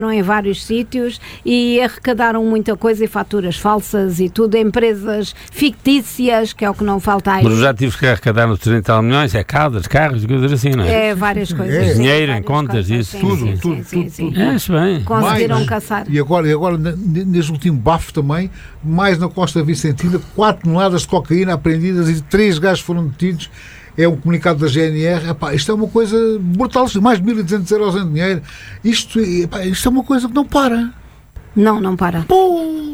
em vários sítios e arrecadaram muita coisa e faturas falsas e tudo, empresas fictícias, que é o que não falta aí. Mas os ativos que arrecadaram 300 e tal milhões é casas, carros, coisas assim, não é? É, várias coisas. Dinheiro em contas, isso. Tudo. Acho bem. Conseguiram caçar. E agora, neste último bafo também, mais na Costa Vicentina, 4 toneladas de cocaína apreendidas e 3 gajos foram detidos. É um comunicado da GNR. Epá, isto é uma coisa brutal, mais de 1.200 euros em dinheiro. Isto é uma coisa que não para. Não para. Pô!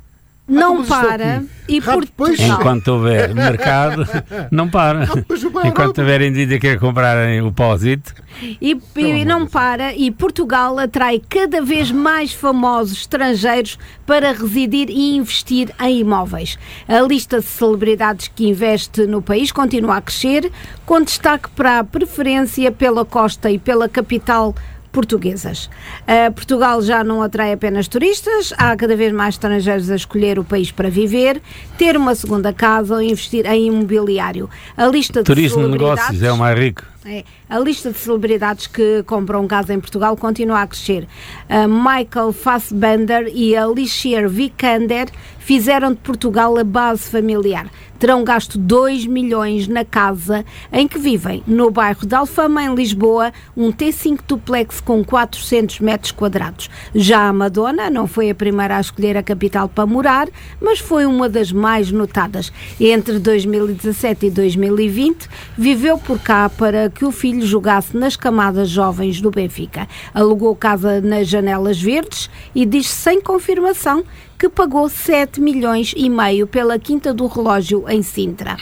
Não para. E Portugal. Enquanto houver mercado, não para. Enquanto houver indivíduos que quer comprarem o pósito. E não para. E Portugal atrai cada vez mais famosos estrangeiros para residir e investir em imóveis. A lista de celebridades que investe no país continua a crescer, com destaque para a preferência pela costa e pela capital portuguesas. Portugal já não atrai apenas turistas, há cada vez mais estrangeiros a escolher o país para viver, ter uma segunda casa ou investir em imobiliário. A lista de turismo de negócios é o mais rico. A lista de celebridades que compram casa em Portugal continua a crescer. Michael Fassbender e Alicia Vikander fizeram de Portugal a base familiar. Terão gasto 2 milhões na casa em que vivem, no bairro de Alfama, em Lisboa, um T5 duplex com 400 metros quadrados. Já a Madonna não foi a primeira a escolher a capital para morar, mas foi uma das mais notadas. Entre 2017 e 2020, viveu por cá para que o filho jogasse nas camadas jovens do Benfica. Alugou casa nas Janelas Verdes e diz sem confirmação que pagou 7,5 milhões pela Quinta do Relógio em Sintra.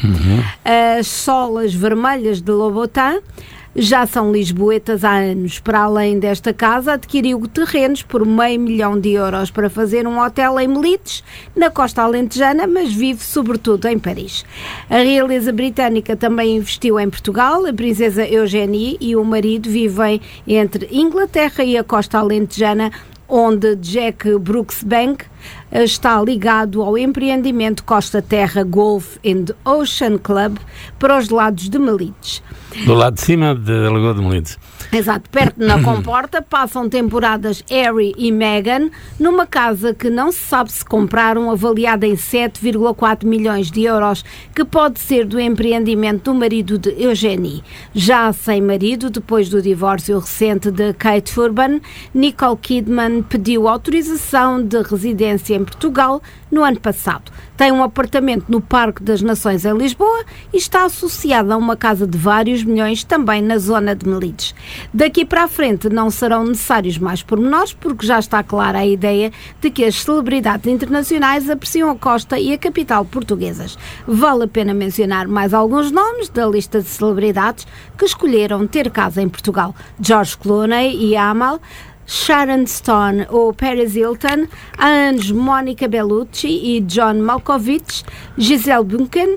As solas vermelhas de Lobotan já são lisboetas há anos. Para além desta casa, adquiriu terrenos por 500 mil euros para fazer um hotel em Melides, na costa alentejana, mas vive sobretudo em Paris. A realeza britânica também investiu em Portugal. A princesa Eugénie e o marido vivem entre Inglaterra e a costa alentejana, onde Jack Brooksbank está ligado ao empreendimento Costa Terra Golf and Ocean Club para os lados de Melides. Do lado de cima da Lagoa de Melides. Exato, perto na comporta, passam temporadas Harry e Meghan numa casa que não se sabe se compraram, avaliada em 7,4 milhões de euros, que pode ser do empreendimento do marido de Eugénie. Já sem marido, depois do divórcio recente de Kate Urban, Nicole Kidman pediu autorização de residência em Portugal no ano passado. Tem um apartamento no Parque das Nações em Lisboa e está associada a uma casa de vários milhões também na zona de Melides. Daqui para a frente não serão necessários mais pormenores, porque já está clara a ideia de que as celebridades internacionais apreciam a costa e a capital portuguesas. Vale a pena mencionar mais alguns nomes da lista de celebridades que escolheram ter casa em Portugal: George Clooney e Amal, Sharon Stone ou Paris Hilton, há anos Mónica Bellucci e John Malkovich, Gisele Bündchen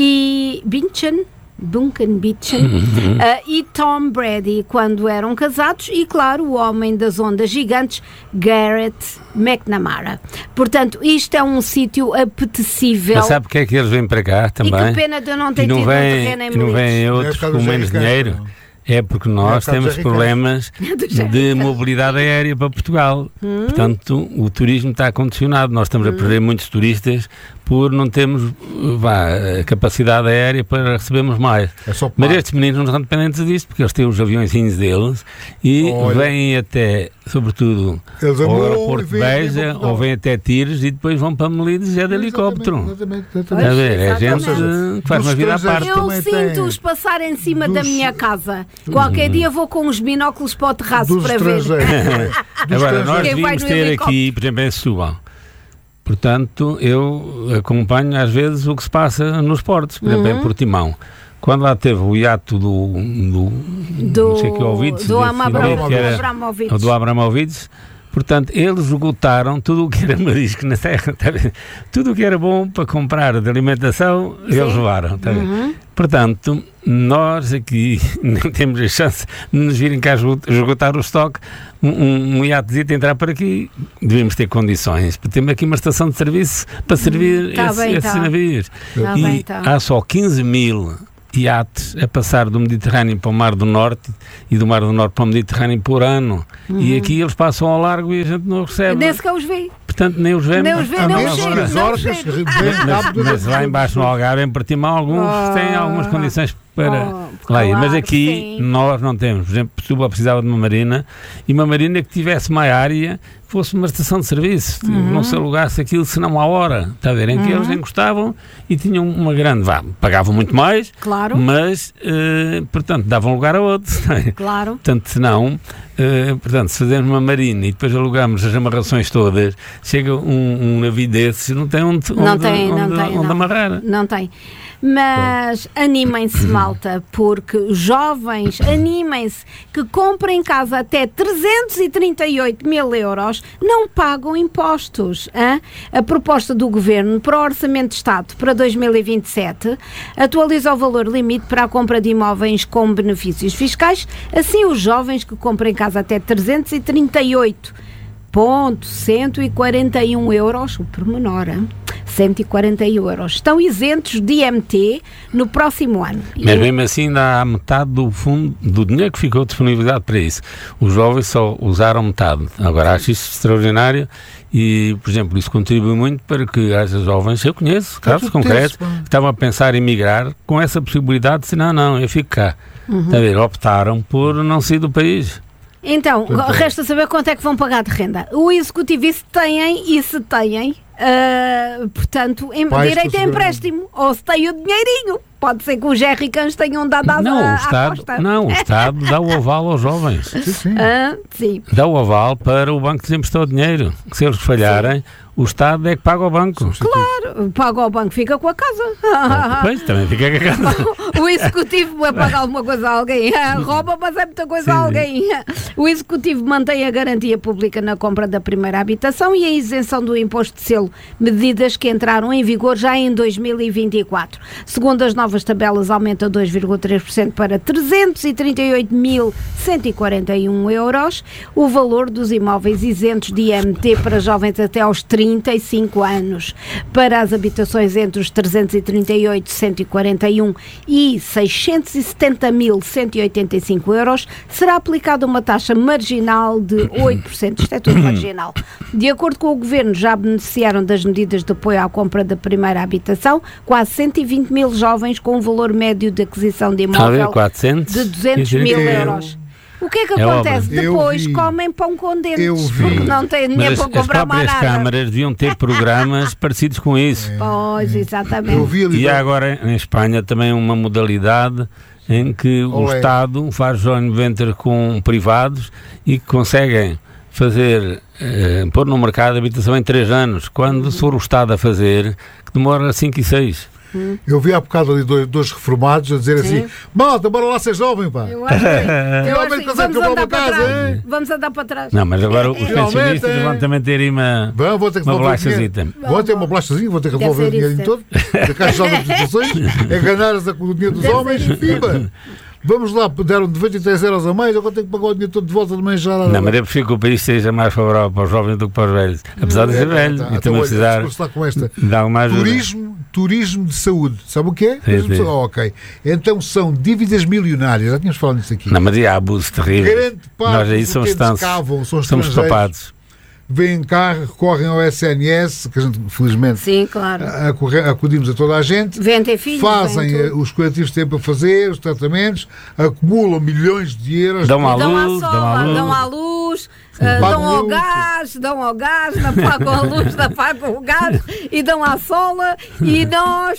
e e Tom Brady, quando eram casados, e claro, o homem das ondas gigantes, Garrett McNamara. Portanto, isto é um sítio apetecível. Mas sabe porque é que eles vêm para cá também? E que pena de eu não ter tido um terreno em Melides. E não vêm outros com menos dinheiro? É porque nós temos problemas de mobilidade aérea para Portugal. Portanto, o turismo está condicionado. Nós estamos a perder muitos turistas por não termos a capacidade aérea para recebermos mais. Mas estes meninos não estão dependentes disso, porque eles têm os aviõezinhos deles e vêm até, sobretudo, ao aeroporto de Beja, ou vêm até Tires e depois vão para Melides de helicóptero. Exatamente. É gente que faz uma vida à parte. Eu sinto-os passar em cima da minha casa. Qualquer dia vou com uns binóculos para o terraço para ver. Agora, nós devíamos ter aqui, por exemplo, em Setúbal. Portanto, eu acompanho às vezes o que se passa nos portos, por exemplo, em Portimão. Quando lá teve o hiato do Abramovich, portanto, eles esgotaram tudo o que era marisco na terra, tá vendo? Tudo o que era bom para comprar de alimentação, eles levaram, tá vendo? Portanto, nós aqui não temos a chance de nos virem cá esgotar o estoque. Um iatezito entrar por aqui, devemos ter condições. Temos aqui uma estação de serviço para servir esses navios. Há só 15 mil iates a passar do Mediterrâneo para o Mar do Norte e do Mar do Norte para o Mediterrâneo por ano. E aqui eles passam ao largo e a gente não recebe. Nem sequer os vê. Portanto, nem os vemos. Mas lá embaixo no Algarve, em Portimão, alguns têm algumas condições para lá ir. Mas aqui nós não temos. Por exemplo, Setúbal precisava de uma marina, e uma marina que tivesse uma área, fosse uma estação de serviço, não se alugasse aquilo senão à hora, está a ver, em que eles encostavam e tinham uma grande, pagavam muito mais, claro, mas, portanto, davam lugar a outros. Claro. Portanto, senão, portanto, se fazermos uma marina e depois alugamos as amarrações todas, chega um navio desses, não tem onde amarrar. Não tem. Mas animem-se, malta, porque jovens, animem-se, que comprem casa até 338 mil euros, não pagam impostos. Hein? A proposta do Governo para o Orçamento de Estado para 2027 atualiza o valor limite para a compra de imóveis com benefícios fiscais. Assim, os jovens que comprem casa até 338,141 euros, o pormenor, 141 euros, estão isentos de IMT no próximo ano. Mas mesmo assim ainda há metade do fundo, do dinheiro que ficou disponibilizado para isso. Os jovens só usaram metade. Agora acho isso extraordinário e, por exemplo, isso contribui muito para que haja jovens, eu conheço casos concretos, que estavam a pensar em migrar com essa possibilidade de dizer, não, eu fico cá. Está a ver, optaram por não sair do país. Então, resta saber quanto é que vão pagar de renda. O executivo, se têm, portanto, direito a empréstimo, ou se tem o dinheirinho. Pode ser que os jerrycans tenham dado à costa. Não, o Estado dá o aval aos jovens. Sim. Dá o aval para o banco que lhes emprestou o dinheiro. Que se eles falharem, o Estado é que paga ao banco. Claro, paga ao banco, fica com a casa. Pois, também fica com a casa. O executivo vai pagar alguma coisa a alguém. Rouba, mas é muita coisa a alguém. O executivo mantém a garantia pública na compra da primeira habitação e a isenção do imposto de selo, medidas que entraram em vigor já em 2024. Segundo as novas tabelas, aumenta 2,3% para 338.141 euros o valor dos imóveis isentos de IMT para jovens até aos 35 anos. Para as habitações entre os 338.141 e 670.185 euros, será aplicada uma taxa marginal de 8%. Isto é tudo marginal. De acordo com o Governo, já beneficiaram das medidas de apoio à compra da primeira habitação quase 120 mil jovens com um valor médio de aquisição de imóvel de 200 mil euros. O que é que acontece? Depois comem pão com dentes, porque não têm dinheiro para comprar mais nada. As próprias câmaras deviam ter programas parecidos com isso. Pois, exatamente. E há agora em Espanha também uma modalidade em que o Estado faz joint venture com privados e que conseguem fazer, pôr no mercado a habitação em 3 anos, quando se for o Estado a fazer, que demora 5 e 6. Eu vi há bocado ali dois reformados a dizer assim: malta, bora lá ser jovem, pá. Eu acho que vamos andar para trás. Não, mas agora os pensionistas vão também ter uma bolachazita. Vão ter uma bolachazinha, vão ter que devolver o dinheiro todo da Caixa de Instituições, é ganhar o dinheiro dos homens e FIBA. Vamos lá, deram 93 euros a mais, agora tenho que pagar o dinheiro todo de volta de manjada. Não, mas eu prefiro que o país seja mais favorável para os jovens do que para os velhos. Apesar de ser velho e também precisar de alguma ajuda. Turismo de saúde. Sabe o que é? Sim. Ok. Então são dívidas milionárias. Já tínhamos falado nisso aqui. Não, mas há abusos terríveis. Nós aí somos topados. Vêm cá, recorrem ao SNS, que a gente, felizmente, acudimos a toda a gente. Fazem os curativos que têm para fazer, os tratamentos, acumulam milhões de euros. Dão à luz, dão ao gás, não pagam a luz, não pagam o gás e dão à sola, e nós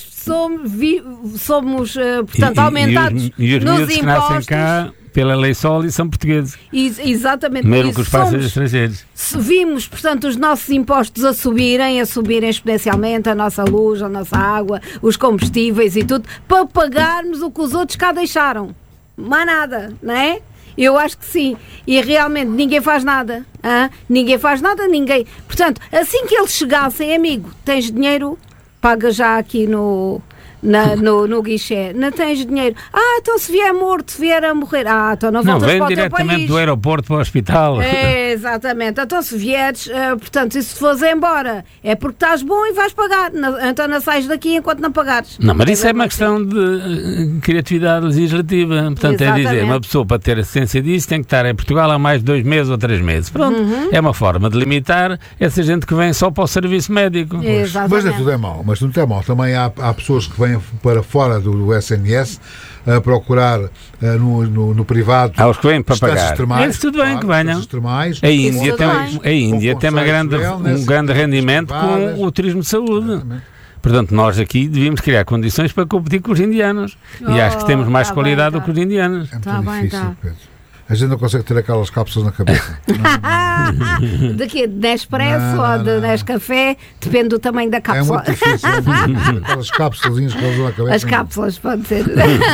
somos portanto, aumentados e os nos impostos. Que nascem cá pela lei Sol e são portugueses. Exatamente. Mesmo que os pais sejam estrangeiros. Vimos, portanto, os nossos impostos a subirem exponencialmente, a nossa luz, a nossa água, os combustíveis e tudo, para pagarmos o que os outros cá deixaram. Mais nada, não é? Eu acho que sim. E realmente ninguém faz nada. Ninguém faz nada, ninguém. Portanto, assim que eles chegassem, amigo, tens dinheiro, paga já aqui no no guichê. Não tens dinheiro. Então se vier morto, se vier a morrer. Então não voltas vem para o teu diretamente país. do aeroporto para o hospital. Exatamente. Então se vieres, portanto, se fores embora, é porque estás bom e vais pagar. Então não sais daqui enquanto não pagares. Não, mas isso é uma questão de criatividade legislativa. Portanto, Exatamente. é dizer, uma pessoa para ter assistência disso tem que estar em Portugal há mais de 2 meses ou 3 meses. Pronto, é uma forma de limitar essa gente que vem só para o serviço médico. Mas não tudo é mau, Também há pessoas que vêm para fora do SNS a procurar no privado. Há os que vêm para pagar. Termais, isso tudo bem, que venham. Termais, A Índia tem um grande rendimento com o turismo de saúde. Exatamente. Portanto, nós aqui devíamos criar condições para competir com os indianos. E acho que temos mais qualidade do que os indianos. É muito difícil, Pedro. A gente não consegue ter aquelas cápsulas na cabeça. De quê? De Nespresso ou de Nescafé? Depende do tamanho da cápsula. É muito difícil. Aquelas cápsulas que eles usam na cabeça. As cápsulas, pode ser.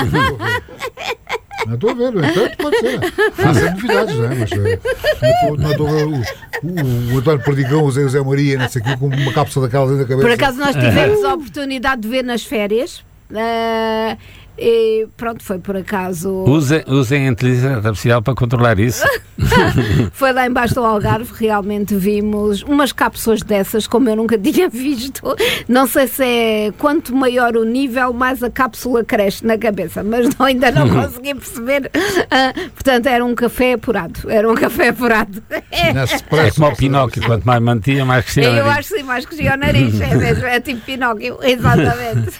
Não estou a ver, no entanto, pode ser. Há sempre novidades, não é? Mas não estou a ver o António Perdigão, o Zé Maria, não sei o quê, com uma cápsula daquela dentro da cabeça. Por acaso nós tivemos a oportunidade de ver nas férias. E pronto, foi por acaso. Usem a inteligência artificial para controlar isso. Foi lá embaixo do Algarve, realmente vimos umas cápsulas dessas, como eu nunca tinha visto. Não sei se é quanto maior o nível, mais a cápsula cresce na cabeça, mas ainda não consegui perceber. Portanto, era um café apurado. É como o Pinóquio, quanto mais mantia, mais crescia o nariz. Eu acho que sim, mais crescia o nariz, é mesmo, é tipo Pinóquio, exatamente.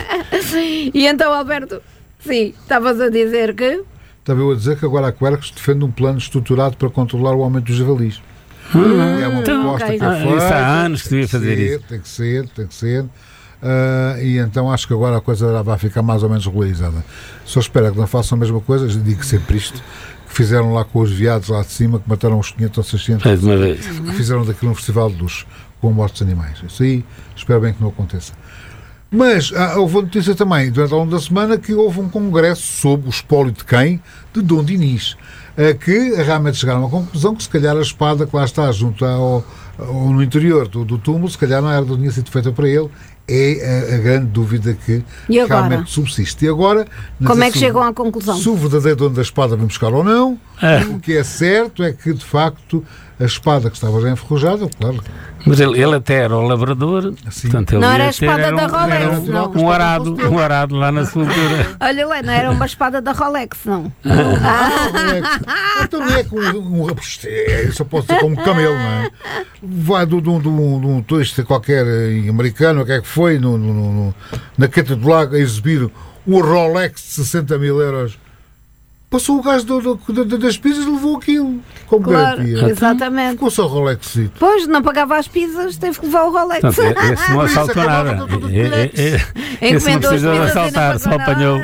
E então, Alberto, sim, estavas a dizer que... Estava eu a dizer que agora a Quercus defende um plano estruturado para controlar o aumento dos javalis. É uma proposta que é feita. Isso há anos que devia fazer isso. Tem que ser. E então acho que agora a coisa vai ficar mais ou menos regularizada. Só espero que não façam a mesma coisa, eu digo sempre isto, que fizeram lá com os viados lá de cima, que mataram os 500 ou 600, Mais uma vez. que fizeram daquilo um festival de luxo com mortos animais. Isso aí, espero bem que não aconteça. Mas houve uma notícia também, durante ao longo da semana, que houve um congresso sobre o espólio de quem? De Dom Dinis, que realmente chegaram à conclusão que se calhar a espada que lá está junto no interior do túmulo, se calhar não tinha sido feita para ele. É a grande dúvida que realmente subsiste. E agora, como é que chegam à conclusão? Se o verdadeiro dono da espada vem buscar ou não, o que é certo é que, de facto, a espada que estava já enferrujada, claro. Mas ele até era o lavrador, portanto, ele não era a espada da Rolex, não. Um arado lá na sepultura. Olha lá, não era uma espada da Rolex, não. Então não é com isso pode ser com um camelo, não é? Vai de um turista qualquer americano, o que é que foi, na Quinta do Lago a exibir um Rolex de 60 mil euros. Passou o gajo das pizzas e levou aquilo como garantia. Exatamente. Ficou só o Rolex. Pois, não pagava as pizzas, teve que levar o Rolex. Portanto, esse não assaltou nada. Esse não precisou de assaltar, só apanhou.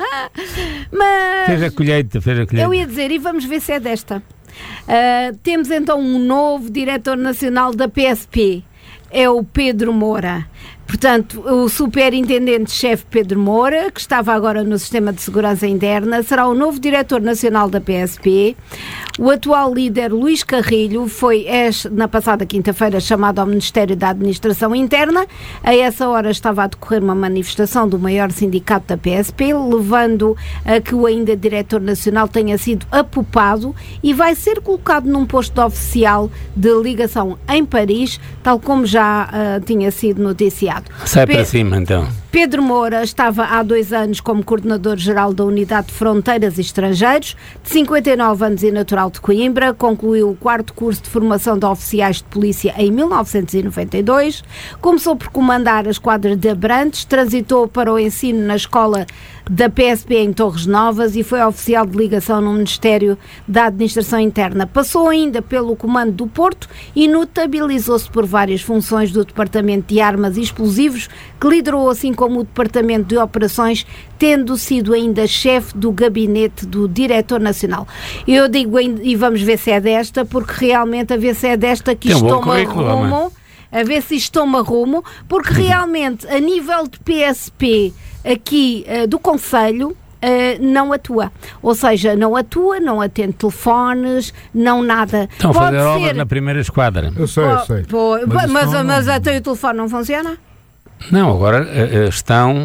Mas fez a colheita. Eu ia dizer, e vamos ver se é desta. Temos então um novo diretor nacional da PSP. É o Pedro Moura. Portanto, o superintendente-chefe Pedro Moura, que estava agora no Sistema de Segurança Interna, será o novo diretor nacional da PSP. O atual líder, Luís Carrilho, foi na passada quinta-feira chamado ao Ministério da Administração Interna. A essa hora estava a decorrer uma manifestação do maior sindicato da PSP, levando a que o ainda diretor nacional tenha sido apupado e vai ser colocado num posto oficial de ligação em Paris, tal como já tinha sido noticiado. Sai para cima, então. Pedro Moura estava há 2 anos como coordenador-geral da Unidade de Fronteiras e Estrangeiros, de 59 anos e natural de Coimbra, concluiu o 4º curso de formação de oficiais de polícia em 1992, começou por comandar a esquadra de Abrantes, transitou para o ensino na escola da PSP em Torres Novas e foi oficial de ligação no Ministério da Administração Interna. Passou ainda pelo comando do Porto e notabilizou-se por várias funções do Departamento de Armas e Explosivos, que liderou assim como o Departamento de Operações, tendo sido ainda chefe do gabinete do Diretor Nacional. Eu digo, e vamos ver se é desta, porque realmente a ver se é desta que isto toma rumo, a ver se isto toma rumo, porque realmente a nível de PSP aqui do Conselho, não atua. Ou seja, não atende telefones, não nada. Estão a fazer obras na primeira esquadra. Eu sei. Mas até o telefone não funciona? Não, agora estão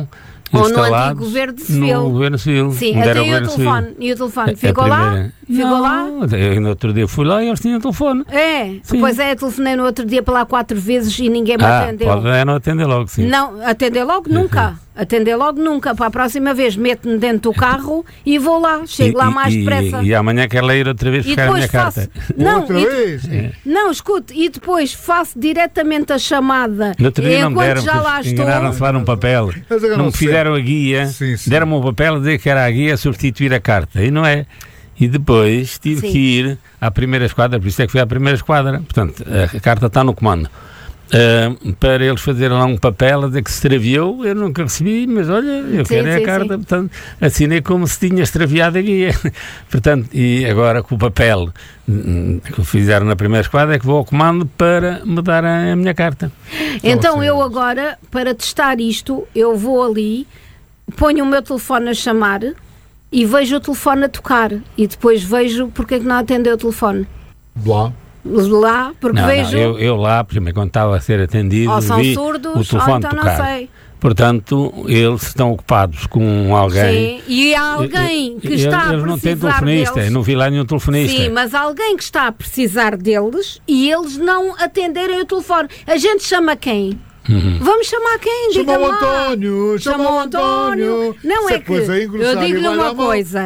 Ou no antigo Governo Civil. No Governo Civil. Sim, até e o telefone. Ficou lá? Ficou lá? Eu no outro dia fui lá e eles tinham telefone. Sim. Pois eu telefonei no outro dia para lá 4 vezes e ninguém me atendeu. Pode não atender logo, sim. Não, atender logo nunca. Atender logo nunca. Para a próxima vez meto-me dentro do carro e vou lá. Chego lá mais depressa. E amanhã quero ir outra vez buscar a minha carta. Outra vez? Não, escute, e depois faço diretamente a chamada. No outro dia não me deram, já lá estou. enganaram-se lá num papel. Não me fizeram a guia. Sim. Deram-me um papel a dizer que era a guia a substituir a carta. E não é. E depois tive que ir à primeira esquadra, por isso é que fui à primeira esquadra. Portanto, a carta está no comando. Para eles fazerem lá um papel a dizer que se extraviou, eu nunca recebi, mas olha, eu quero a carta, portanto, assinei como se tinha extraviado a guia. Portanto, e agora com o papel que fizeram na primeira esquadra é que vou ao comando para me dar a minha carta. Então eu agora, para testar isto, eu vou ali, ponho o meu telefone a chamar e vejo o telefone a tocar e depois vejo porque é que não atendeu o telefone. Lá, porque vejo... Eu lá, primeiro, quando estava a ser atendido, ou são vi surdos, o telefone então tocar. não sei. Portanto, eles estão ocupados com alguém. Sim, e há alguém que está a precisar deles. Eles não têm telefonista, eu não vi lá nenhum telefonista. Sim, mas alguém que está a precisar deles e eles não atenderem o telefone. A gente chama quem? Vamos chamar quem? Chama o António. Chama o António. Não é que eu digo-lhe uma coisa.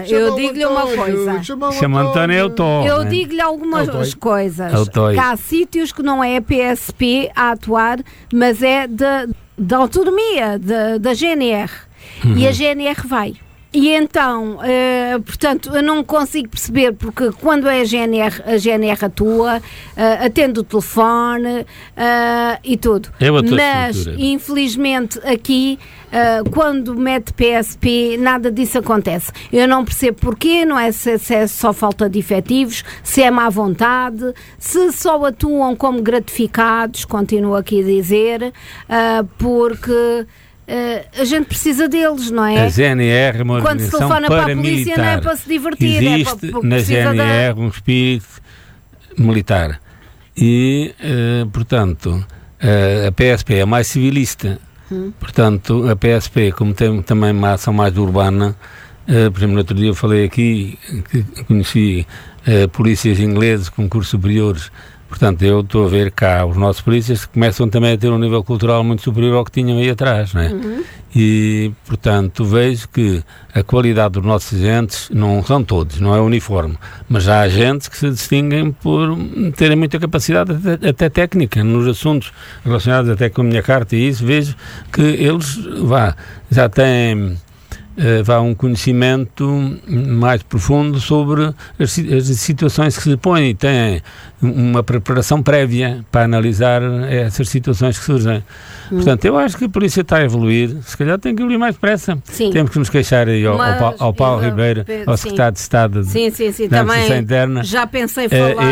Chama o António é o Tó. Eu digo-lhe algumas coisas. Que há sítios que não é a PSP a atuar, mas é da autonomia, da GNR. E a GNR vai. E então, portanto, eu não consigo perceber, porque quando é a GNR atua, atende o telefone e tudo. Mas, infelizmente, aqui, quando mete PSP, nada disso acontece. Eu não percebo porquê, não é se é só falta de efetivos, se é má vontade, se só atuam como gratificados, continuo aqui a dizer, porque... a gente precisa deles, não é? A GNR é uma quando se telefona para a polícia não é para se divertir. Existe na GNR um espírito militar e, portanto, a PSP é mais civilista. Portanto, a PSP, como tem também uma ação mais urbana, por exemplo, no outro dia eu falei aqui que conheci polícias ingleses com cursos superiores. Portanto, eu estou a ver cá os nossos polícias que começam também a ter um nível cultural muito superior ao que tinham aí atrás, não é? E, portanto, vejo que a qualidade dos nossos agentes não são todos, não é uniforme, mas há agentes que se distinguem por terem muita capacidade até técnica nos assuntos relacionados até com a minha carta e isso, vejo que eles já têm... um conhecimento mais profundo sobre as situações que se põem e têm uma preparação prévia para analisar essas situações que surgem. Portanto, eu acho que a polícia está a evoluir, se calhar tem que evoluir mais depressa. Sim. Temos que nos queixar aí ao Paulo Ribeiro, ao secretário de Estado da Administração Interna. Já pensei falar.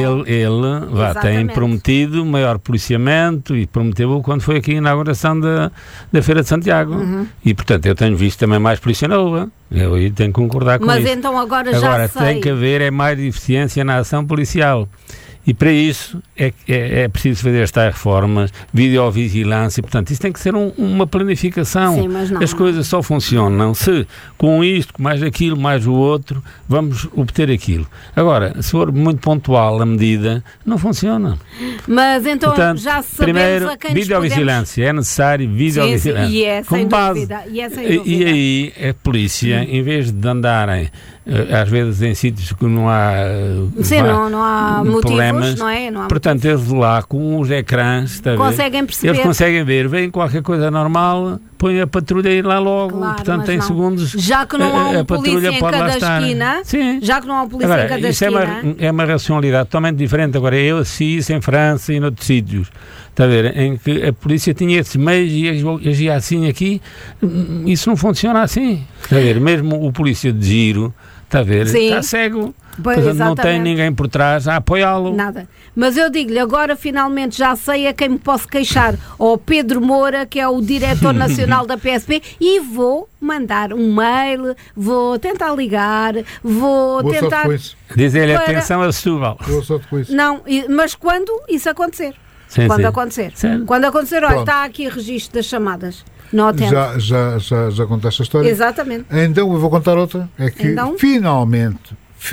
Ele tem prometido maior policiamento e prometeu quando foi aqui a inauguração da Feira de Santiago. E, portanto, eu tenho visto também mais polícia na rua. Eu aí tenho que concordar com isso. Mas então agora já sei. Tem que haver mais eficiência na ação policial. E para isso é preciso fazer estas reformas, videovigilância, portanto, isso tem que ser uma planificação. Sim, mas não, as coisas só funcionam se com isto, mais aquilo, mais o outro, vamos obter aquilo. Agora, se for muito pontual a medida, não funciona. Mas então, portanto, já sabemos primeiro, a quem videovigilância, é necessário videovigilância. Sim, e é sem dúvida. E aí a polícia, em vez de andarem às vezes em sítios que não há não há motivos, não é? Não há portanto, eles lá com os ecrãs conseguem perceber. Eles conseguem ver, veem qualquer coisa normal, põem a patrulha ir lá logo, claro, portanto em segundos já que não há um polícia em cada esquina, sim. Já que não há um polícia em cada esquina, é uma racionalidade totalmente diferente. Agora eu assisti isso em França e noutros sítios, está a ver, em que a polícia tinha esses meios e agia assim aqui, isso não funciona assim, está a ver, mesmo o polícia de giro, está a ver, está cego. Portanto, não tem ninguém por trás a apoiá-lo. Nada. Mas eu digo-lhe, agora finalmente já sei a quem me posso queixar. Ao Pedro Moura, que é o diretor nacional da PSP, e vou mandar um mail, vou tentar ligar, vou tentar... Dizer-lhe, atenção a Setúbal. Eu só te conheço. Não, mas quando isso acontecer? Quando acontecer. Sim. Quando acontecer, olha, está aqui o registro das chamadas. Não atendo. Já contaste a história? Exatamente. Então eu vou contar outra. É que finalmente,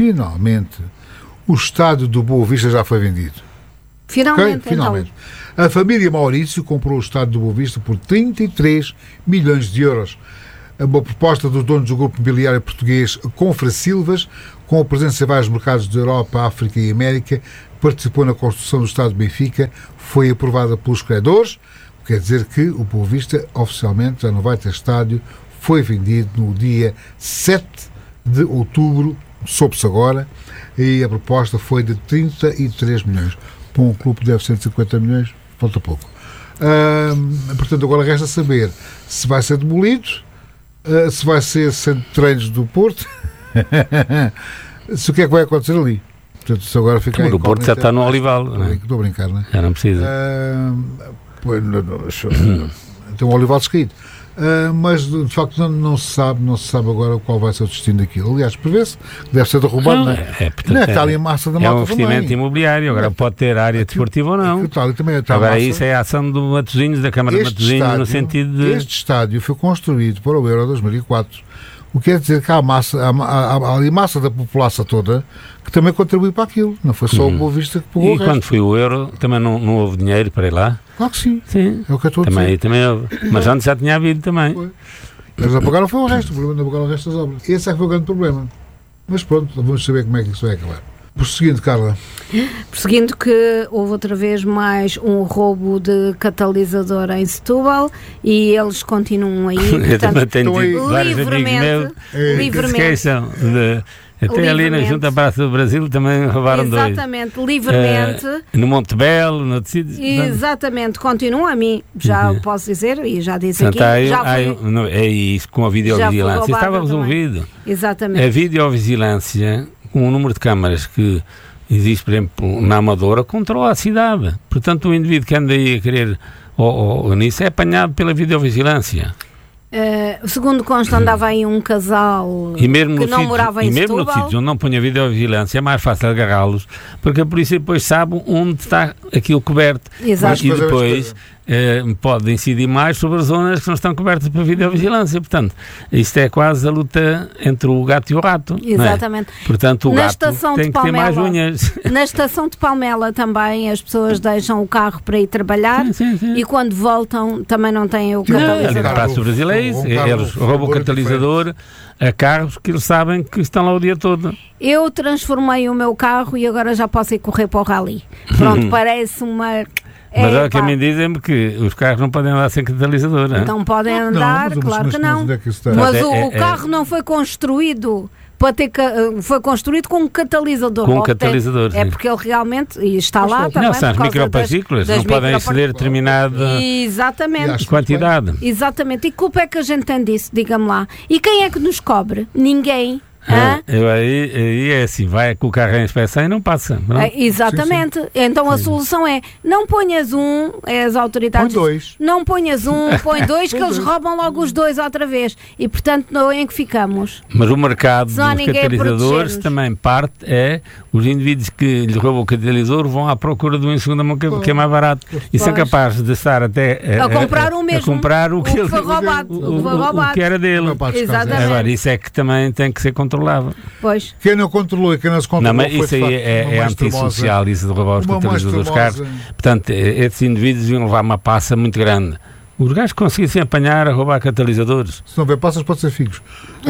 o estádio do Boa Vista já foi vendido. Finalmente, okay? Finalmente. A família Maurício comprou o estádio do Boa Vista por 33 milhões de euros. Uma proposta dos donos do grupo imobiliário português Confra Silvas, com a presença em vários mercados de Europa, África e América, participou na construção do estádio de Benfica, foi aprovada pelos credores, quer dizer que o Boa Vista oficialmente já não vai ter estádio, foi vendido no dia 7 de outubro, soube-se agora, e a proposta foi de 33 milhões. Para um clube deve 150 milhões, falta pouco. Portanto, agora resta saber se vai ser demolido, se vai ser centro de treinos do Porto, se o que é que vai acontecer ali. Portanto, se agora fica aí. O Porto já está no Olival. Estou a brincar, não é? Já não precisa. Tem um Olival descaído. Mas de facto não se sabe agora qual vai ser o destino daquilo. Aliás, prevê-se que deve ser derrubado, não é? Está ali a massa da malta. É um investimento imobiliário, agora pode ter área desportiva ou não. Agora isso é a ação do Matosinhos, da Câmara de Matosinhos, no sentido de... Este estádio foi construído para o Euro 2004. O que quer dizer que há ali massa da população toda que também contribui para aquilo. Não foi só o Boa Vista que pagou o resto. E quando foi o Euro, também não houve dinheiro para ir lá? Claro que sim. Sim. É o que eu estou a dizer. Também houve. Mas antes já tinha havido também. Foi. Eles não pagaram foi o resto. O problema não pagaram o resto das obras. Esse é que foi o grande problema. Mas pronto, vamos saber como é que isso vai acabar. Prosseguindo, Carla. Prosseguindo, que houve outra vez mais um roubo de catalisador em Setúbal e eles continuam aí. Eu também tenho vários amigos meus que se queixam de... Até ali na Junta Praça do Brasil também roubaram dois. Exatamente, livremente. No Montebello, no tecido. Exatamente, continua a mim, já posso dizer, e já disse aqui. É isso, com a videovigilância. Estava resolvido. Também. Exatamente. A videovigilância, com o número de câmaras que existe, por exemplo, na Amadora, controla a cidade. Portanto, o indivíduo que anda aí a querer nisso é apanhado pela videovigilância. Segundo consta, andava aí um casal que não morava em Setúbal. E mesmo no sítio onde não punha videovigilância é mais fácil agarrá-los, porque a polícia depois sabe onde está aquilo coberto. Exato. E depois pode incidir mais sobre as zonas que não estão cobertas pela videovigilância. Portanto, isto é quase a luta entre o gato e o rato. Exatamente. Não é? Portanto, o gato tem que ter mais unhas. Na estação de Palmela também as pessoas deixam o carro para ir trabalhar e quando voltam também não têm o catalisador. No Praça do Brasil é isso. Eles roubam o catalisador a carros que eles sabem que estão lá o dia todo. Eu transformei o meu carro e agora já posso ir correr para o rally. Pronto, parece uma... Mas olha que a mim dizem-me que os carros não podem andar sem catalisador, não é? Não podem andar, claro que não. Mas o carro não foi construído para ter foi construído com um catalisador. Com um catalisador, sim. É porque ele realmente está lá também. Não, são as micropartículas, não podem exceder determinada quantidade. Exatamente. E que culpa é que a gente tem disso, diga-me lá? E quem é que nos cobre? Ninguém. Aí é assim, vai com o carro em inspeção e não passa. Exatamente. Sim. Então a solução é, não ponhas as autoridades... Põe dois. Não ponhas põe dois, que eles roubam logo os dois outra vez. E portanto, em que ficamos? Mas o mercado dos catalisadores também parte os indivíduos que lhe roubam o catalisador vão à procura de um em segunda mão que é mais barato. E são capazes de estar até a comprar o mesmo. A comprar o que foi roubado. O que era dele. Exatamente. Agora, isso é que também tem que ser controlado. Pois. Quem não controlou e quem não se controlou. Não, mas isso aí é antissocial, isso de roubar os catalisadores dos carros. Portanto, esses indivíduos iam levar uma passa muito grande. Os gajos conseguissem apanhar a roubar catalisadores. Se não houver passas, pode ser filhos.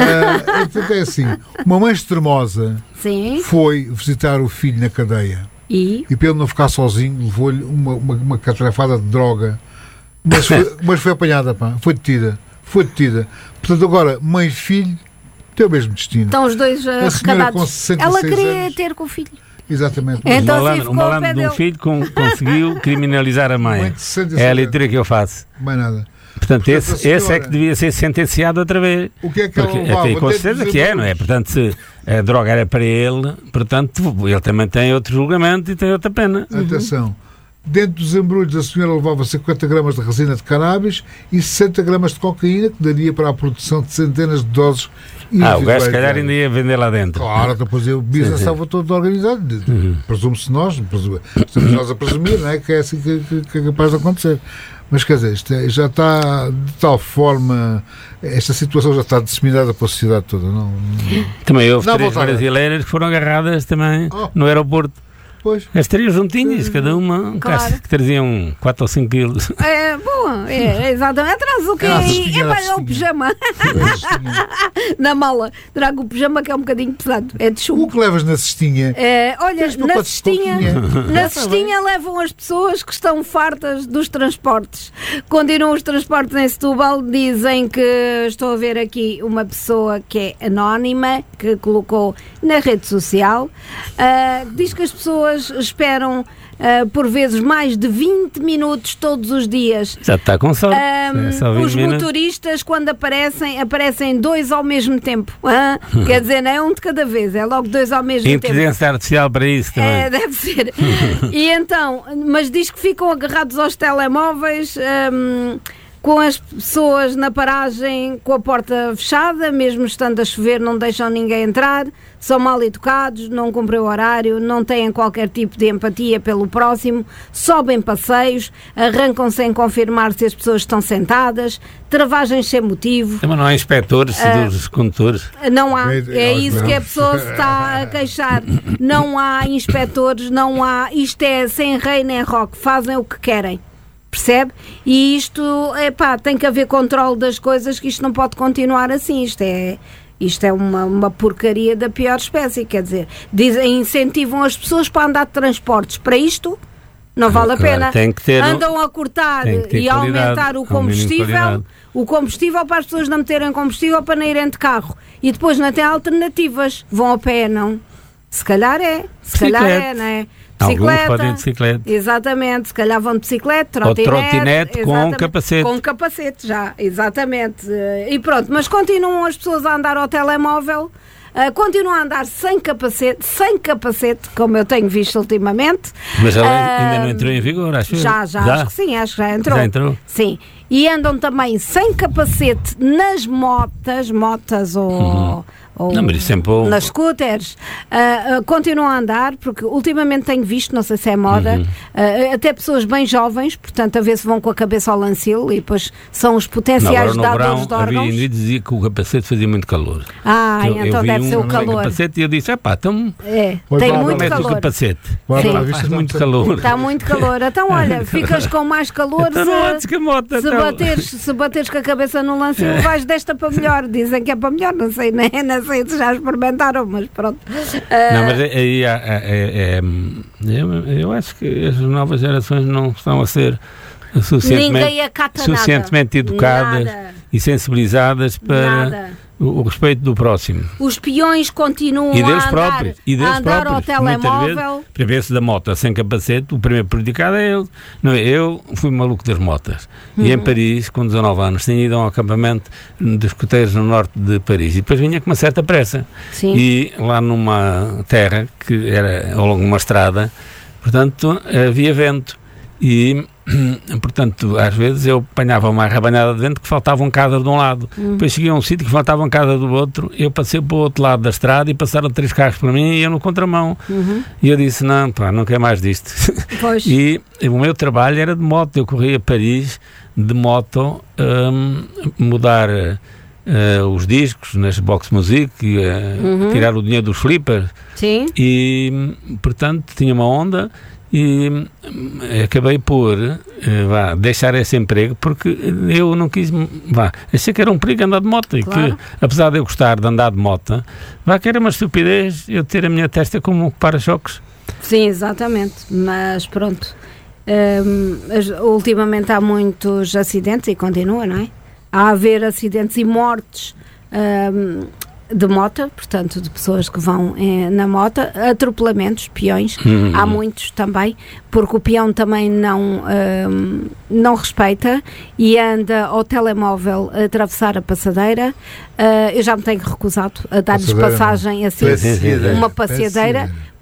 É assim, uma mãe extremosa foi visitar o filho na cadeia e para ele não ficar sozinho, levou-lhe uma catrafada de droga. Mas foi apanhada, foi detida. Portanto, agora, mãe e filho tem o mesmo destino. Estão os dois arrecadados. Ela queria ter com o filho. Exatamente. Então, o malandro de um filho conseguiu criminalizar a mãe. É a leitura que eu faço. Mais nada. Portanto, esse é que devia ser sentenciado outra vez. O que é que ela levava? Com certeza que não é? Portanto, se a droga era para ele, portanto, ele também tem outro julgamento e tem outra pena. Atenção. Dentro dos embrulhos, a senhora levava 50 gramas de resina de cannabis e 60 gramas de cocaína, que daria para a produção de centenas de doses. O gajo, se calhar, ainda ia vender lá dentro. Claro, depois o business estava todo organizado. Presume-se estamos nós a presumir, não é? Que é assim que é capaz de acontecer. Mas, quer dizer, isto já está de tal forma, esta situação já está disseminada para a sociedade toda. Também houve 3 brasileiras que foram agarradas também no aeroporto. Pois. As teriam juntinhas, cada uma, que traziam 4 ou 5 quilos. Exatamente. Atrás o quê? É o pijama. Na mala. Trago o pijama, que é um bocadinho pesado. É de chumbo. O que levas na cestinha? Olha, na cestinha levam as pessoas que estão fartas dos transportes. Continuam os transportes em Setúbal. Dizem que, estou a ver aqui uma pessoa que é anónima, que colocou na rede social, diz que as pessoas esperam por vezes mais de 20 minutos todos os dias. Já está com sorte. Os motoristas, quando aparecem 2 ao mesmo tempo. Quer dizer, não é um de cada vez, é logo 2 ao mesmo tempo. Inteligência artificial para isso também. Deve ser. E então, mas diz que ficam agarrados aos telemóveis, com as pessoas na paragem com a porta fechada, mesmo estando a chover, não deixam ninguém entrar, são mal educados, não cumprem o horário, não têm qualquer tipo de empatia pelo próximo, sobem passeios, arrancam sem confirmar se as pessoas estão sentadas, travagens sem motivo. Mas não há inspectores dos condutores? Não há, é isso que a pessoa se está a queixar. Não há inspectores, não há, isto é sem rei nem roque, fazem o que querem. Percebe? E isto, tem que haver controle das coisas, que isto não pode continuar assim. Isto é uma porcaria da pior espécie, quer dizer, incentivam as pessoas para andar de transportes. Para isto, não vale a pena. Andam a cortar e a aumentar o combustível para as pessoas não meterem combustível para não irem de carro. E depois não têm alternativas. Vão a pé, não? Se calhar é, não é? Alguns podem de bicicleta. Exatamente, se calhar vão de bicicleta, trotinete com capacete. Com capacete, já, exatamente. E pronto, mas continuam as pessoas a andar ao telemóvel, continuam a andar sem capacete, como eu tenho visto ultimamente. Mas ela ainda não entrou em vigor, acho que já. Acho que sim, acho que já entrou. Já entrou? Sim. E andam também sem capacete nas motas ou nas scooters, continuam a andar, porque ultimamente tenho visto, não sei se é moda, até pessoas bem jovens, portanto a ver se vão com a cabeça ao lancil, e depois são os potenciais dadores de órgãos. Havia indivíduos que dizia que o capacete fazia muito calor. Então deve ser o calor. Capacete, e eu disse, então tem muito calor. O capacete. Faz muito calor. Está muito calor. Então olha, ficas com mais calor se bateres com a cabeça no lancil, vais desta para melhor. Dizem que é para melhor, não sei se já experimentaram, mas pronto. Não, mas aí eu acho que as novas gerações não estão a ser suficientemente educadas e sensibilizadas para o respeito do próximo. Os peões continuam a andar ao telemóvel. Para ver-se da moto sem capacete, o primeiro prejudicado é ele. Eu fui maluco das motas. E em Paris, com 19 anos, tinha ido a um acampamento de escoteiros no norte de Paris. E depois vinha com uma certa pressa. Sim. E lá numa terra, que era ao longo de uma estrada, portanto, havia vento. E, portanto, às vezes eu apanhava uma arrabanhada de vento que faltava um cadro de um lado. Depois cheguei a um sítio que faltava um cadro do outro. Eu passei para o outro lado da estrada e passaram 3 carros para mim e eu no contramão. E eu disse, não quero mais disto. Pois. E o meu trabalho era de moto. Eu corria a Paris de moto, mudar os discos nas box music, tirar o dinheiro dos flippers. Sim. E, portanto, tinha uma onda. E acabei por deixar esse emprego porque eu não quis, achei que era um perigo andar de moto. Claro. E que, apesar de eu gostar de andar de moto, que era uma estupidez eu ter a minha testa como para-choques. Sim, exatamente, mas pronto, ultimamente há muitos acidentes e continua, não é? Há a haver acidentes e mortes de moto, portanto, de pessoas que vão na moto, atropelamentos, peões, há muitos também, porque o peão também não respeita e anda ao telemóvel a atravessar a passadeira. Eu já me tenho recusado a dar-lhes passagem assim, uma passeadeira,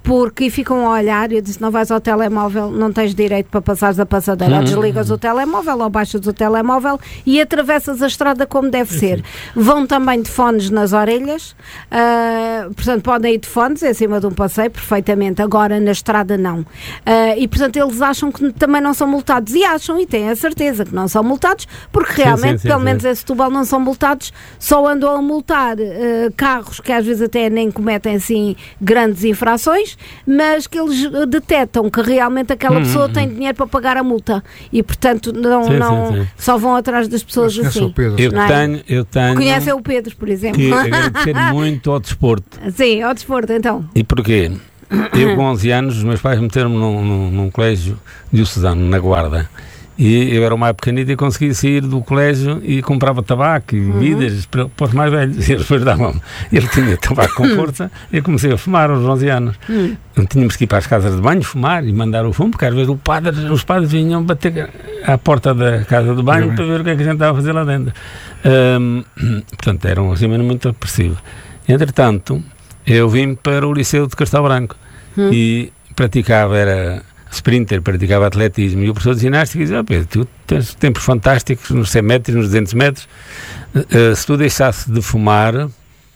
porque ficam a olhar, eu disse, não vais ao telemóvel, não tens direito para passares a passadeira, ou desligas o telemóvel, ou baixas o telemóvel e atravessas a estrada como deve ser. Vão também de fones nas orelhas, portanto podem ir de fones em cima de um passeio, perfeitamente, agora na estrada não. E portanto eles acham que também não são multados, e acham, e têm a certeza que não são multados, porque realmente, pelo menos em Setúbal não são multados, só andam a multar carros que às vezes até nem cometem assim grandes infrações, mas que eles detectam que realmente aquela pessoa tem dinheiro para pagar a multa e portanto só vão atrás das pessoas assim. Eu tenho Conhecem o Pedro, por exemplo. Que agradecer muito ao desporto. Sim, ao desporto, então. E porquê? Eu com 11 anos, os meus pais meteram-me num colégio diocesano, na Guarda. E eu era o mais pequenito e conseguia sair do colégio e comprava tabaco e bebidas para os mais velhos. E eles depois davam-me. Ele tinha tabaco com força e eu comecei a fumar aos 11 anos. Tínhamos que ir para as casas de banho fumar e mandar o fumo, porque às vezes os padres vinham bater à porta da casa de banho para ver o que é que a gente estava a fazer lá dentro. Portanto, era um regime muito apressivo. Entretanto, eu vim para o Liceu de Castelo Branco e praticava, era sprinter, praticava atletismo, e o professor de ginástica dizia: Pedro, tu tens tempos fantásticos nos 100 metros, nos 200 metros, se tu deixasses de fumar,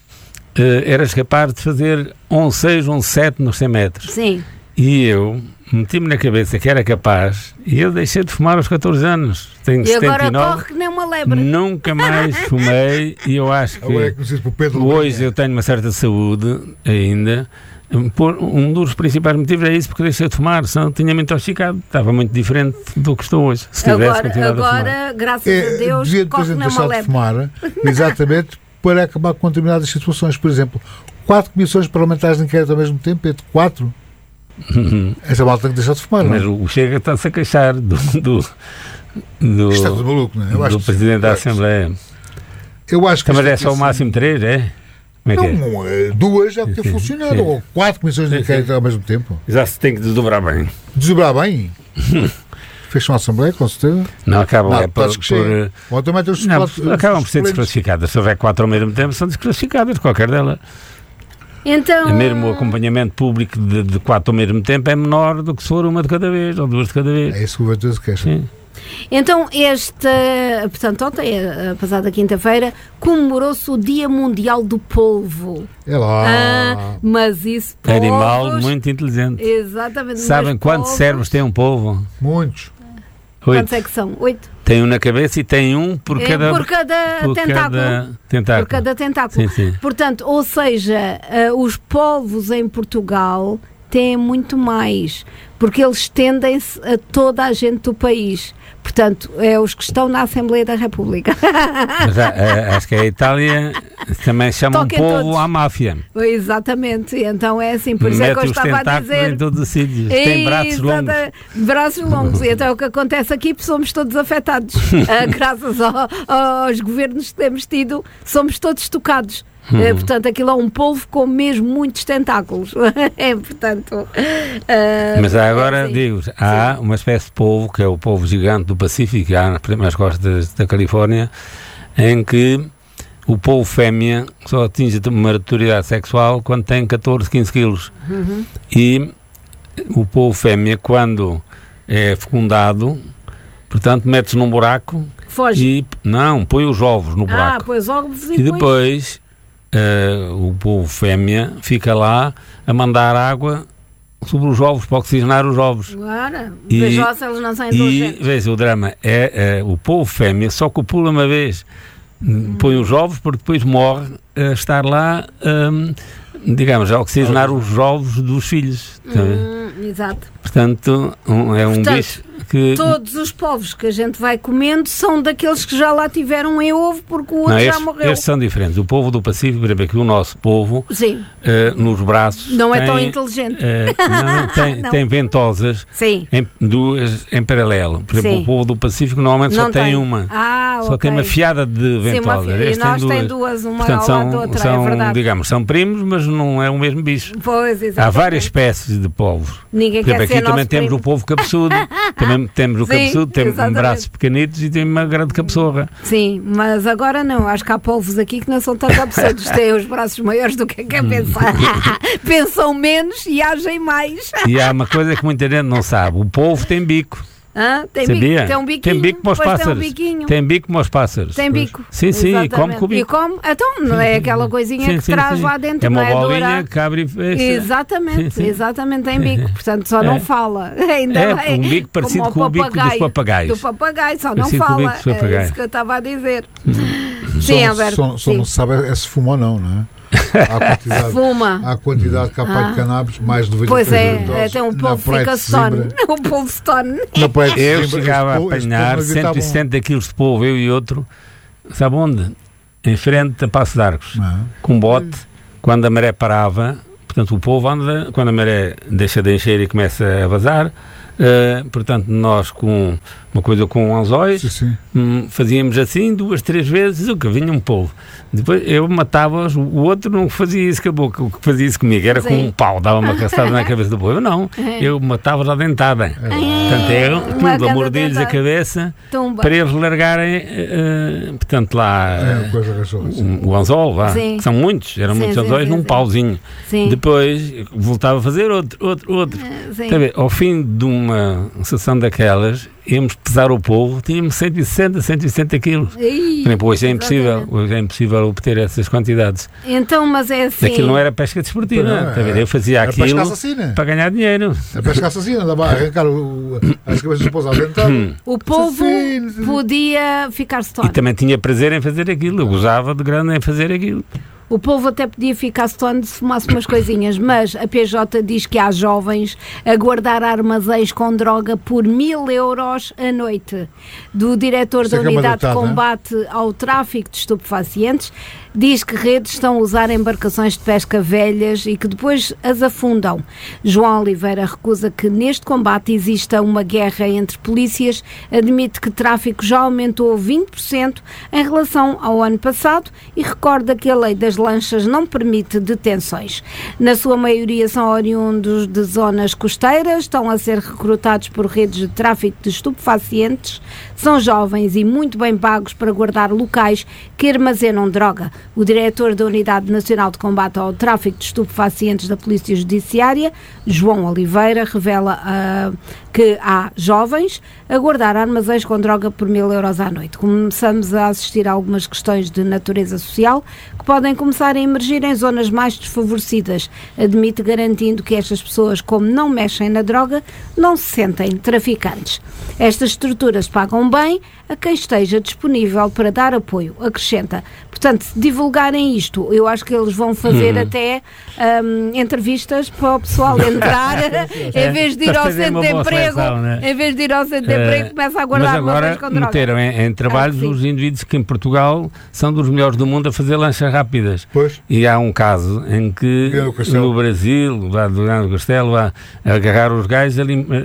eras capaz de fazer 11,6, 11,7 nos 100 metros. Sim. E eu meti-me na cabeça que era capaz, e eu deixei de fumar aos 14 anos. Tenho 79. Agora corre que nem uma lebre. Nunca mais fumei, e eu acho que hoje eu tenho uma certa saúde ainda. Um dos principais motivos é isso, porque deixei de fumar, senão tinha me intoxicado, estava muito diferente do que estou hoje. Se tivesse continuado a fumar. Graças a Deus, devia depois deixar de fumar, exatamente para acabar com determinadas situações. Por exemplo, 4 comissões parlamentares de inquérito ao mesmo tempo, entre 4. Essa malta tem que deixar de fumar, mas não? O Chega está-se a queixar do está tudo maluco, não é? Eu acho do Presidente da Assembleia. Eu acho que mas é só o máximo 3, é? Não, 2 já ter funcionado, ou 4 comissões de inquérito ao mesmo tempo. Já se tem que desdobrar bem. Desdobrar bem? Fecha uma Assembleia, com certeza? Não, acabam acabam por ser desclassificadas. Se houver 4 ao mesmo tempo, são desclassificadas, qualquer delas. Então... Mesmo o acompanhamento público de 4 ao mesmo tempo é menor do que se for uma de cada vez, ou 2 de cada vez. É isso que o governo se queixa. Então, portanto, ontem, passada quinta-feira, comemorou-se o Dia Mundial do Polvo. É lá. Mas isso, polvos... Animal muito inteligente. Exatamente. Sabem quantos cérebros tem um polvo? Muitos. 8. Quantos é que são? 8? Tem um na cabeça e tem um por cada tentáculo. Por cada tentáculo. Sim. Portanto, ou seja, os polvos em Portugal têm muito mais, porque eles estendem-se a toda a gente do país. Portanto, é os que estão na Assembleia da República. Mas acho que a Itália também chama um polvo à máfia. Exatamente, então é assim, por isso é que eu estava a dizer. Em todos os sítios. Tem braços longos. Braços longos, e então é o que acontece aqui, somos todos afetados. Graças aos governos que temos tido, somos todos tocados. Portanto, aquilo é um polvo com mesmo muitos tentáculos. Portanto... Mas agora, há uma espécie de polvo, que é o polvo gigante do Pacífico, que há nas costas da Califórnia, em que o polvo fêmea só atinge uma maturidade sexual quando tem 14, 15 quilos. E o polvo fêmea, quando é fecundado, portanto, mete-se num buraco. Foge. E põe os ovos no buraco. Põe os ovos e depois... o polvo fêmea fica lá a mandar água sobre os ovos para oxigenar os ovos. Agora, veja se eles não saem do E veja, o drama é o polvo fêmea só copula uma vez, põe os ovos, porque depois morre a estar lá, digamos, a oxigenar os ovos dos filhos. Exato. Portanto, é um bicho que... Todos os povos que a gente vai comendo são daqueles que já lá tiveram em ovo, porque o outro já morreu. Estes são diferentes. O povo do Pacífico, por exemplo, aqui o nosso povo, nos braços... Não é tão inteligente. Tem ventosas, duas em paralelo. Por exemplo, o povo do Pacífico normalmente só tem uma. Só tem uma fiada de ventosas. E nós tem duas, uma portanto, ao lado da outra, é verdade. Digamos, são primos, mas não é o mesmo bicho. Pois, exatamente. Há várias espécies de povos. Ninguém quer ser aqui também temos o povo cabeçudo, também temos o cabeçudo, temos braços pequenitos e temos uma grande cabeçorra. Sim, mas agora não. Acho que há polvos aqui que não são tão cabeçudos, têm os braços maiores do que quer pensar. Pensam menos e agem mais. E há uma coisa que muita gente não sabe: o polvo tem bico. Tem Sabia? Bico, tem um biquinho. Tem bico como os pássaros. Tem bico como os pássaros. Tem bico. Sim, e come com o bico. E come, então não é aquela coisinha que traz lá dentro. É uma não bolinha que abre e fecha. Exatamente, tem bico. Portanto, só não fala. Ainda um bico parecido com o bico dos papagaios. Do papagaio, só não fala. É isso que eu estava a dizer. Sim, Alberto. Só não se sabe se fuma ou não, não é? Há quantidade que há de cannabis, mais de 93 Pois é, tem um polvo que fica stone. O polvo stone. Eu chegava a apanhar 170 quilos de polvo, eu e outro, sabe onde? Em frente a Passo de Arcos, com um bote, quando a maré parava, portanto o polvo anda, quando a maré deixa de encher e começa a vazar, portanto nós com uma coisa com anzóis, fazíamos assim 2, 3 vezes, o que vinha um polvo. Depois eu matava-os, o outro não fazia isso com a boca, o que fazia isso comigo era com um pau, dava uma caçada na cabeça do polvo. Não, eu matava-os à dentada. Portanto, eu mordia-lhes a cabeça para eles largarem, portanto, lá o anzol, que são muitos, eram muitos anzóis num pauzinho. Depois voltava a fazer outro. Ao fim de uma sessão daquelas, íamos pesar o polvo, tínhamos 160 quilos. Hoje é impossível obter essas quantidades. Então, mas é assim... Aquilo não era pesca desportiva, eu fazia aquilo para ganhar dinheiro. A pesca assassina, andava a arrancar as cabeças do pouso à dentada. O polvo podia ficar stone. E também tinha prazer em fazer aquilo, eu gozava de grande em fazer aquilo. O polvo até podia ficar stone se fumasse umas coisinhas, mas a PJ diz que há jovens a guardar armazéns com droga por 1.000 euros a noite. Do diretor da Unidade de Combate ao Tráfico de Estupefacientes, diz que redes estão a usar embarcações de pesca velhas e que depois as afundam. João Oliveira recusa que neste combate exista uma guerra entre polícias, admite que o tráfico já aumentou 20% em relação ao ano passado e recorda que a lei das lanchas não permite detenções. Na sua maioria são oriundos de zonas costeiras, estão a ser recrutados por redes de tráfico de estupefacientes, são jovens e muito bem pagos para guardar locais que armazenam droga. O diretor da Unidade Nacional de Combate ao Tráfico de Estupefacientes da Polícia Judiciária, João Oliveira, revela que há jovens a guardar armazéns com droga por 1.000 euros à noite. Começamos a assistir a algumas questões de natureza social que podem começar a emergir em zonas mais desfavorecidas, admite, garantindo que estas pessoas, como não mexem na droga, não se sentem traficantes. Estas estruturas pagam bem a quem esteja disponível para dar apoio, acrescenta. Portanto, se divulgarem isto, eu acho que eles vão fazer até entrevistas para o pessoal entrar, em vez de ir ao centro de emprego, em vez de ir ao centro de emprego, começa a guardar armazéns com droga. Meteram em trabalhos os indivíduos que em Portugal são dos melhores do mundo a fazer lanchas rápidas. Pois. E há um caso em que no Brasil, lá do Grande Castelo, a agarrar os gajos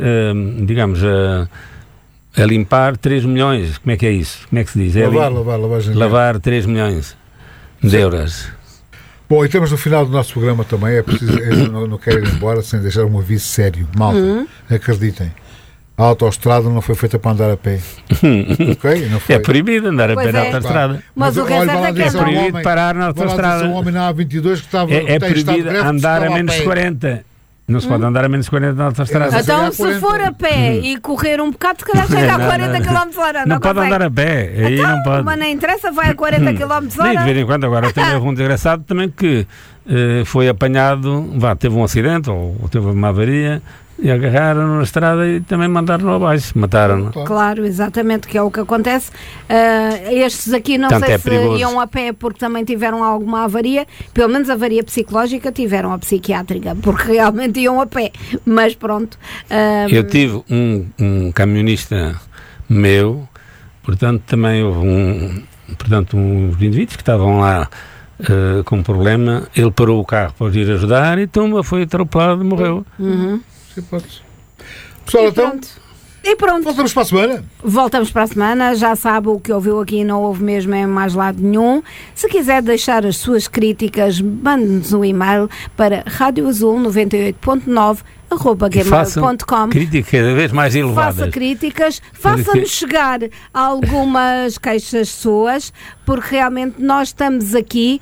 a limpar 3 milhões. Como é que é isso? Como é que se diz? Lavar 3 milhões de euros. Bom, e estamos no final do nosso programa também. É preciso, eu não quero ir embora sem deixar um aviso sério. Malta, acreditem. A autoestrada não foi feita para andar a pé. Okay? Não foi. É proibido andar a pé na autoestrada. Mas o que é proibido parar na autoestrada. Um homem na A22 que estava... É proibido andar a menos 40. Não se pode andar a menos 40 na autoestrada. Então, se for a pé e correr um bocado, se calhar chega a 40 km/h. Não pode andar a pé. Aí então, não pode. Mas não interessa, vai a 40 km/h. Nem de vez em quando. Agora também houve um desgraçado também que foi apanhado, teve um acidente ou teve uma avaria e agarraram-no na estrada e também mandaram-no abaixo, mataram-no. Claro, exatamente, que é o que acontece. Estes aqui não sei se iam a pé porque também tiveram alguma avaria, pelo menos avaria psicológica tiveram, a psiquiátrica, porque realmente iam a pé, mas pronto. Eu tive um camionista meu, portanto também houve uns indivíduos que estavam lá com um problema, ele parou o carro para ir ajudar e foi atropelado e morreu. Pessoal, então, e pronto. Voltamos para a semana. Voltamos para a semana. Já sabe, o que ouviu aqui não houve mesmo em mais lado nenhum. Se quiser deixar as suas críticas, mande-nos um e-mail para radioazul98.9 podcast@gmail.com. Críticas cada vez mais elevadas. Faça críticas, faça-nos chegar algumas queixas suas, porque realmente nós estamos aqui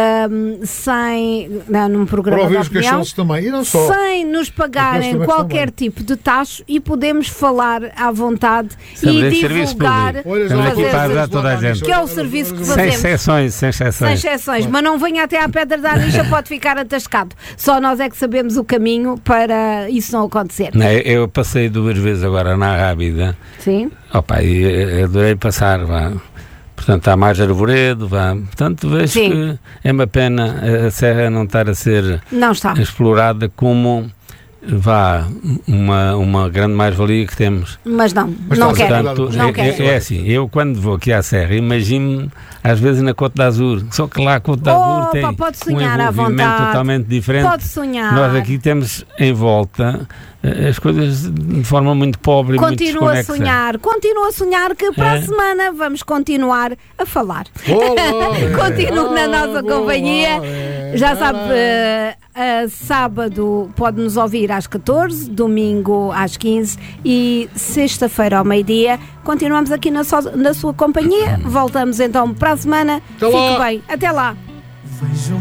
num programa de opinião, também, e não só. sem nos pagarem qualquer tipo de taxa, e podemos falar à vontade e divulgar, que é o serviço que fazemos. Sem exceções. Mas não venha até à Pedra da Arnicha, pode ficar atascado. Só nós é que sabemos o caminho para isso não acontecer. Eu passei 2 vezes agora na Rábida. Sim. E adorei passar, Portanto, está mais arvoredo, Portanto, vejo que é uma pena a serra não estar a ser explorada como uma grande mais-valia que temos. Mas não quero. É assim, eu quando vou aqui à serra, imagino-me às vezes na Côte d'Azur, só que lá a Côte d'Azur tem pode sonhar um envolvimento totalmente diferente. Pode sonhar. Nós aqui temos em volta as coisas de forma muito pobre e muito desconexa. Continua a sonhar que para a semana vamos continuar a falar. Continue na nossa companhia. Já sabe, sábado pode-nos ouvir às 14, domingo às 15 e sexta-feira ao meio-dia. Continuamos aqui na sua companhia. Voltamos então para a semana. Fique bem. Até lá.